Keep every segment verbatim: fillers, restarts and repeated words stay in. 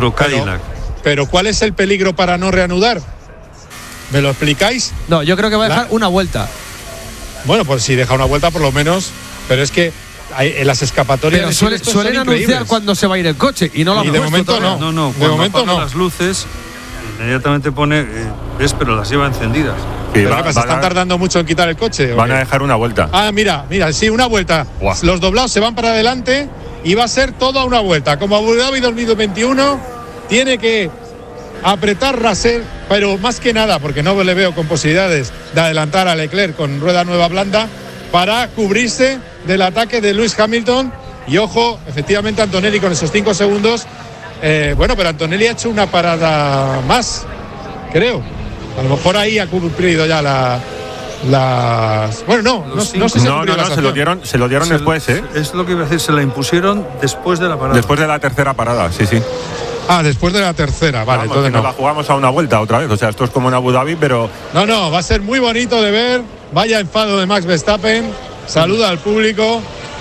otro Cadillac. Pero, pero ¿cuál es el peligro para no reanudar? ¿Me lo explicáis? No, yo creo que va a dejar La... una vuelta. Bueno, pues si deja una vuelta por lo menos, pero es que hay, en las escapatorias pero suele, suelen anunciar cuando se va a ir el coche y no lo han y de puesto momento todavía. no. No, no, de momento no. Las luces inmediatamente pone, eh, ves, pero las lleva encendidas. Sí, ¿Pero va, qué pasa? ¿Están a, tardando mucho en quitar el coche? Van a dejar una vuelta. Ah, mira, mira, sí, una vuelta. Wow. Los doblados se van para adelante y va a ser toda una vuelta. Como Abu Dhabi dos mil veintiuno, tiene que apretar Russell, pero más que nada, porque no le veo con posibilidades de adelantar a Leclerc con rueda nueva blanda, para cubrirse del ataque de Lewis Hamilton. Y ojo, efectivamente Antonelli con esos cinco segundos. Eh, bueno, pero Antonelli ha hecho una parada más, creo. A lo mejor ahí ha cumplido ya la, las. Bueno, no, no, no sé si no, no, no, se lo dieron, se lo dieron se después, ¿eh? Es lo que iba a decir, se la impusieron después de la parada. Después de la tercera parada, sí, sí. Ah, después de la tercera, vale. Vamos, entonces no no. la jugamos a una vuelta otra vez. O sea, esto es como en Abu Dhabi, pero. No, no, va a ser muy bonito de ver. Vaya enfado de Max Verstappen. Saluda al público.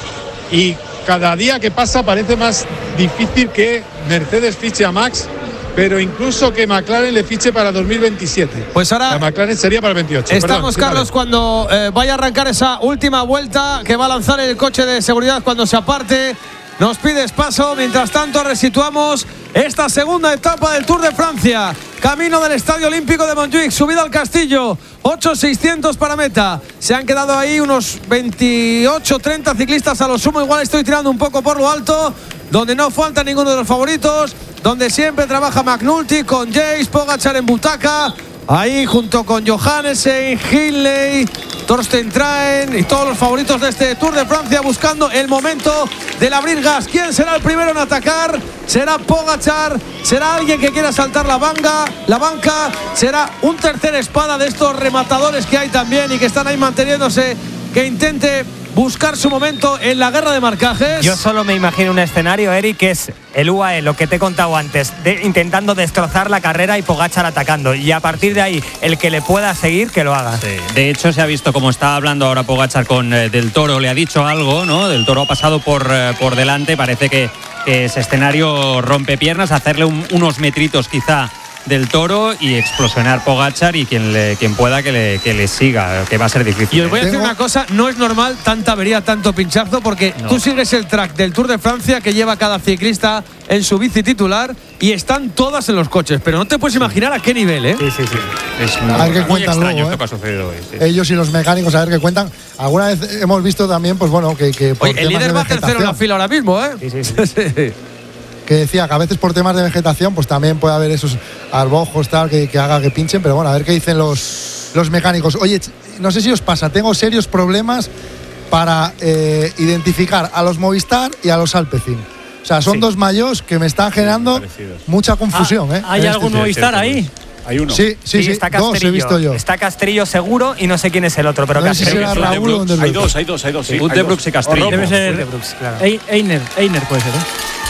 Y cada día que pasa parece más difícil que Mercedes fiche a Max, pero incluso que McLaren le fiche para dos mil veintisiete. Pues ahora. La McLaren sería para el veintiocho. Estamos, Perdón, Carlos, cuando eh, vaya a arrancar esa última vuelta que va a lanzar el coche de seguridad cuando se aparte. Nos pides paso. Mientras tanto, resituamos esta segunda etapa del Tour de Francia. Camino del Estadio Olímpico de Montjuic, subida al Castillo, ocho seiscientos para meta. Se han quedado ahí unos veintiocho treinta ciclistas a lo sumo. Igual estoy tirando un poco por lo alto, donde no falta ninguno de los favoritos, donde siempre trabaja McNulty con Jace, Pogačar en butaca. Ahí junto con Johannessen, Hindley, Torsten Traen y todos los favoritos de este Tour de Francia buscando el momento del abrir gas. ¿Quién será el primero en atacar? ¿Será Pogačar? ¿Será alguien que quiera saltar la banca? ¿La banca? ¿Será un tercer espada de estos rematadores que hay también y que están ahí manteniéndose, que intente buscar su momento en la guerra de marcajes? Yo solo me imagino un escenario, Eric, que es el U A E, lo que te he contado antes, de, intentando destrozar la carrera y Pogačar atacando. Y a partir de ahí, el que le pueda seguir, que lo haga. Sí. De hecho, se ha visto como está hablando ahora Pogačar con eh, Del Toro. Le ha dicho algo, ¿no? Del Toro ha pasado por, eh, por delante. Parece que, que ese escenario rompe piernas. Hacerle un, unos metritos quizá Del Toro y explosionar Pogačar, y quien, le, quien pueda que le, que le siga, que va a ser difícil. Y os voy a decir una cosa, no es normal tanta avería, tanto pinchazo, porque no. Tú sigues el track del Tour de Francia que lleva cada ciclista en su bici titular y están todas en los coches, pero no te puedes imaginar a qué nivel, ¿eh? Sí, sí, sí. Es muy, a ver qué cuentan extraño luego, esto ¿eh? que ha sucedido hoy. Sí. Ellos y los mecánicos, a ver qué cuentan. Alguna vez hemos visto también, pues bueno, que, que por Oye, el líder va tercero en la fila ahora mismo, ¿eh? Sí, sí, sí. sí. Que decía que a veces por temas de vegetación pues también puede haber esos arbojos tal que, que haga que pinchen, pero bueno, a ver qué dicen los, los mecánicos. Oye, no sé si os pasa, tengo serios problemas para eh, identificar a los Movistar y a los Alpecin. O sea, son sí. dos mayos que me están generando Parecidos. mucha confusión. Ah, ¿eh? ¿Hay algún este Movistar ahí? Hay uno. Sí, sí, sí, sí. Está dos he visto yo. Está Castrillo seguro y no sé quién es el otro, pero no sé si Castrillo. será Raúl o hay dos, hay dos, hay dos. Sí, Brooks y Castrillo. Debe ser de Brooks, claro. Einer, Einer puede ser, ¿eh?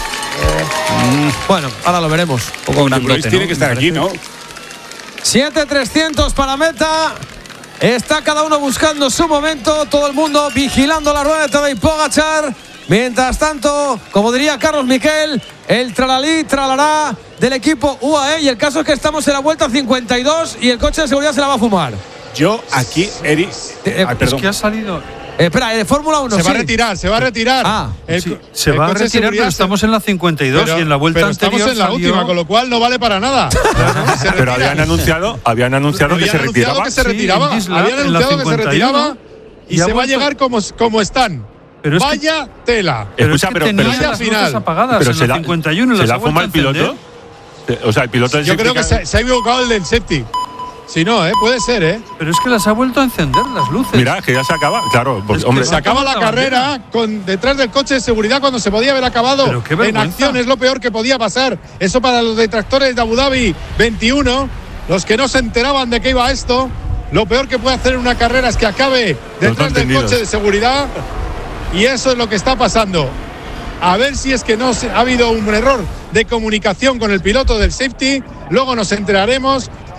Mm. Bueno, ahora lo veremos. Un poco grandote, tiene ¿no? que estar aquí, ¿no? siete trescientos para meta. Está cada uno buscando su momento. Todo el mundo vigilando la rueda de Tadej Pogačar. Mientras tanto, como diría Carlos Miquel, el tralalí, tralará del equipo U A E. Y el caso es que estamos en la vuelta cincuenta y dos y el coche de seguridad se la va a fumar. Yo aquí, Eric. Eh, ah, es que ha salido. Eh, espera, de Fórmula uno. Se sí. va a retirar, se va a retirar. Ah, el, sí, el se va a retirar, pero estamos en la cincuenta y dos pero, y en la vuelta pero anterior estamos en la salió... última, con lo cual no vale para nada. Pero, pero habían anunciado, habían anunciado habían que se anunciado retiraba. que se retiraba. Sí, Isla, habían anunciado que se retiraba y, y se vuelto... va a llegar como, como están. Pero es Vaya que, tela. Pero Escucha, es que pero, tenía pero, las final. luces apagadas pero en se la la, cincuenta y uno. ¿Se la fuma el piloto? O sea, el piloto del Yo creo que se, se, se ha equivocado el del safety. Si no, ¿eh? Puede ser, ¿eh? Pero es que las ha vuelto a encender las luces. Mira, que ya se acaba. Claro, porque, es hombre. Se acaba la carrera con, detrás del coche de seguridad cuando se podía haber acabado. Pero qué en vergüenza. acción es lo peor que podía pasar. Eso para los detractores de Abu Dhabi veintiuno, los que no se enteraban de qué iba esto, lo peor que puede hacer en una carrera es que acabe detrás del coche de seguridad. Y eso es lo que está pasando. A ver si es que no ha habido un error de comunicación con el piloto del safety. Luego nos enteraremos.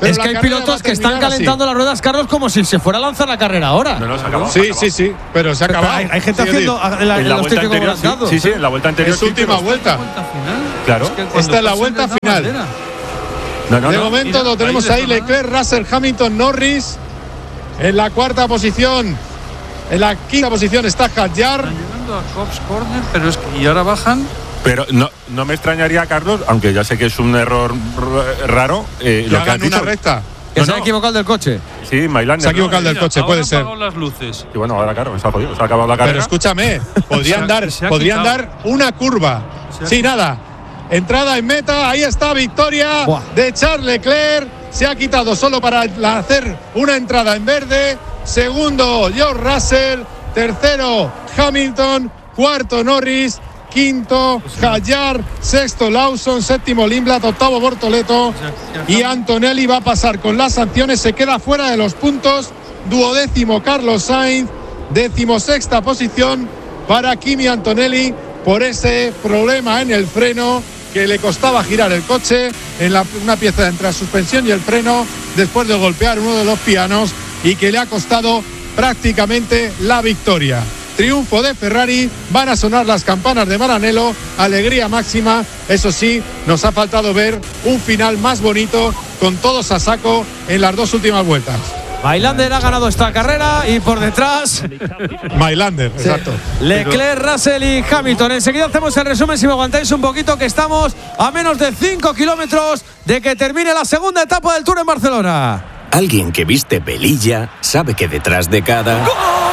Es que hay pilotos que están calentando así las ruedas, Carlos, como si se fuera a lanzar la carrera ahora. No, no, se acabó. Sí, se acabó. sí, sí, pero se ha acabado. Hay, hay gente sí, haciendo sí. la, En la vuelta anterior, sí, sí, sí, en la vuelta anterior. Es su última sí, vuelta. Claro. Esta es la vuelta final. No, no, de no. momento Mira, lo tenemos ahí ahí, de Leclerc, Russell, Hamilton, Norris. En la cuarta posición, en la quinta posición está Hadjar. Están llegando a Hobbs Corner, pero es que y ahora bajan. Pero no, no me extrañaría, Carlos, aunque ya sé que es un error r- raro, eh, Que lo que has hagan una dicho. recta. Que No, se ha no. equivocado del coche. Sí, Mailander. Se ha equivocado ¿no? del coche, Ahora puede han ser. apagado las luces. Y bueno, ahora claro, se ha jodido, se ha acabado la carrera. Pero escúchame, podrían Se ha- dar, se ha podrían quitado. dar una curva. Se ha Sí, quitado. nada. Entrada en meta, ahí está victoria Buah. de Charles Leclerc. Se ha quitado solo para la- hacer una entrada en verde. Segundo, George Russell. Tercero, Hamilton. Cuarto, Norris. Quinto, Hadjar. Sexto, Lawson. Séptimo, Lindblad. Octavo, Bortoleto. Y Antonelli va a pasar con las sanciones. Se queda fuera de los puntos. Duodécimo, Carlos Sainz. Decimosexta posición para Kimi Antonelli por ese problema en el freno que le costaba girar el coche en la, una pieza entre la suspensión y el freno después de golpear uno de los pianos y que le ha costado prácticamente la victoria. Triunfo de Ferrari, van a sonar las campanas de Maranello, alegría máxima. Eso sí, nos ha faltado ver un final más bonito con todos a saco en las dos últimas vueltas. Mailander ha ganado esta carrera y por detrás Mailander, exacto. Leclerc, Russell y Hamilton. Enseguida hacemos el resumen, si me aguantáis un poquito, que estamos a menos de cinco kilómetros de que termine la segunda etapa del Tour en Barcelona. Alguien que viste velilla sabe que detrás de cada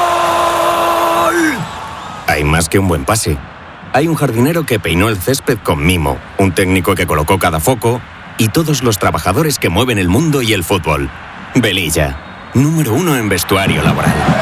¡gol! Hay más que un buen pase. Hay un jardinero que peinó el césped con mimo, un técnico que colocó cada foco y todos los trabajadores que mueven el mundo y el fútbol. Velilla, número uno en vestuario laboral.